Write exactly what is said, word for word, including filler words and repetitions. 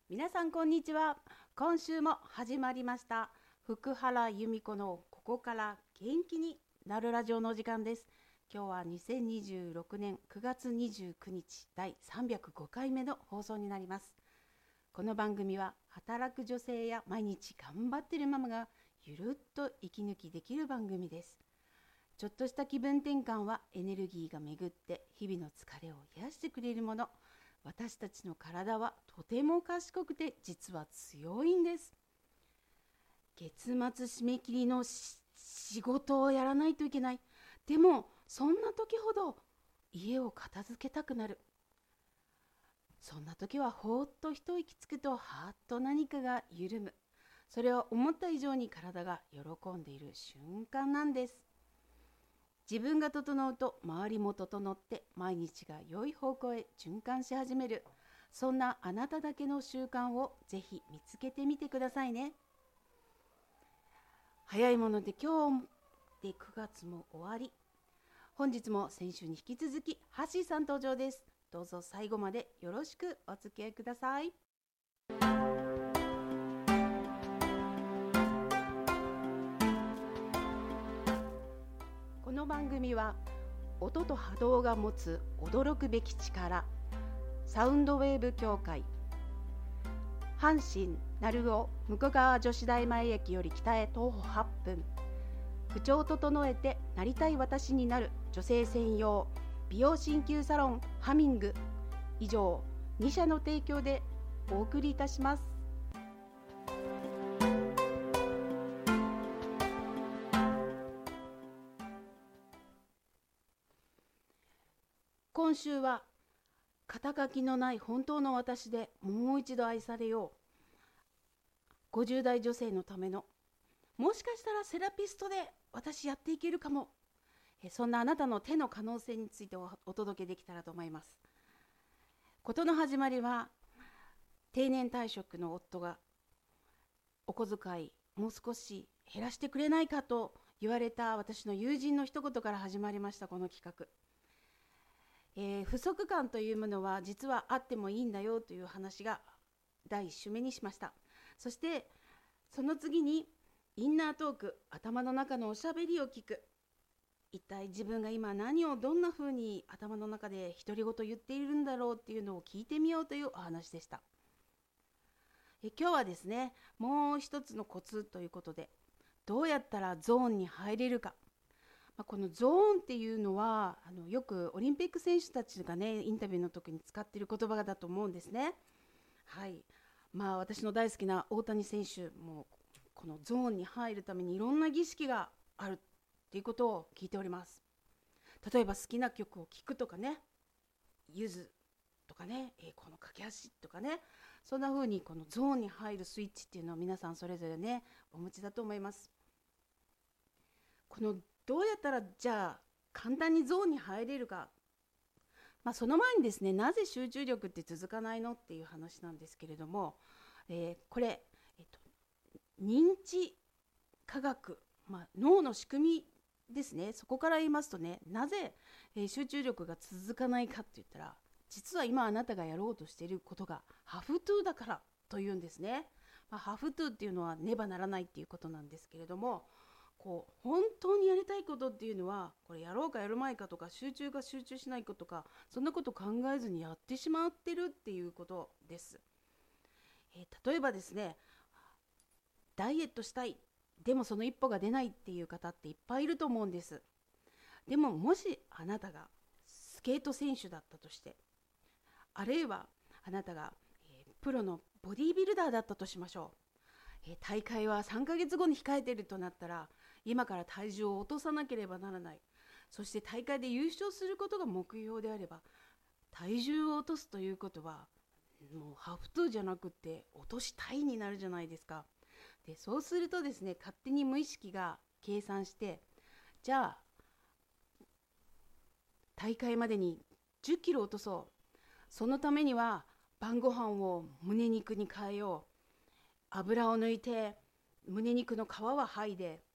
皆さんこんにちは。今週も始まりました福原由美子のここから元気になるラジオの時間です。今日はにせんにじゅうろくねんくがつにじゅうくにちだいさんびゃくごかいめの放送になります。この番組は働く女性や毎日頑張っているママがゆるっと息抜きできる番組です。ちょっとした気分転換はエネルギーが巡って日々の疲れを癒してくれるもの。私たちの体はとても賢くて実は強いんです。月末締め切りの仕事をやらないといけない。でもそんな時ほど家を片付けたくなる。そんな時はほーっと一息つくとはーっと何かが緩む。それは思った以上に体が喜んでいる瞬間なんです。自分が整うと周りも整って毎日が良い方向へ循環し始める。そんなあなただけの習慣をぜひ見つけてみてくださいね。早いもので今日でくがつも終わり。本日も先週に引き続きハッシーさん登場です。どうぞ最後までよろしくお付き合いください。この番組は音と波動が持つ驚くべき力、サウンドウェーブ協会、阪神鳴尾向川女子大前駅より北へ徒歩はっぷん、口調を整えてなりたい私になる女性専用美容鍼灸サロンハミング、以上に社の提供でお送りいたします。今週は肩書きのない本当の私でもう一度愛されよう。ごじゅうだい女性のための、もしかしたらセラピストで私やっていけるかも。そんなあなたの手の可能性についてお届けできたらと思います。事の始まりは定年退職の夫がお小遣いもう少し減らしてくれないかと言われた私の友人の一言から始まりました。この企画、えー、不足感というものは実はあってもいいんだよという話がだいいっ週目にしました。そしてその次にインナートーク、頭の中のおしゃべりを聞く。一体自分が今何をどんな風に頭の中で独り言言っているんだろうっていうのを聞いてみようというお話でした。え今日はですね、もう一つのコツということで、どうやったらゾーンに入れるか。まあ、このゾーンっていうのはあのよくオリンピック選手たちがねインタビューの時に使っている言葉だと思うんですね。はい、まあ私の大好きな大谷選手もこのゾーンに入るためにいろんな儀式があるっていうことを聞いております。例えば好きな曲を聴くとかね、ゆずとかね、栄光の架け橋とかね、そんな風にこのゾーンに入るスイッチっていうのは皆さんそれぞれねお持ちだと思います。このどうやったらじゃあ簡単にゾーンに入れるか、まあ、その前にですね、なぜ集中力って続かないのっていう話なんですけれども、えー、これ、えっと、認知科学、まあ、脳の仕組みですね。そこから言いますとね、なぜ、えー、集中力が続かないかって言ったら、実は今あなたがやろうとしていることがハフトゥーだからというんですね。まあ、ハフトゥーっていうのはねばならないっていうことなんですけれども、こう本当にやりたいことっていうのはこれやろうかやるまいかとか、集中か集中しないかとか、そんなこと考えずにやってしまってるっていうことです。えー、例えばですね、ダイエットしたい、でもその一歩が出ないっていう方っていっぱいいると思うんです。でももしあなたがスケート選手だったとして、あるいはあなたが、えー、プロのボディービルダーだったとしましょう。えー、大会はさんかげつごに控えているとなったら、今から体重を落とさなければならない。そして大会で優勝することが目標であれば、体重を落とすということはもうハフトゥーじゃなくて落としたいになるじゃないですか。でそうするとですね、勝手に無意識が計算して、じゃあ大会までにじゅっキロ落とそう、そのためには晩ご飯を胸肉に変えよう、油を抜いて胸肉の皮は剥いで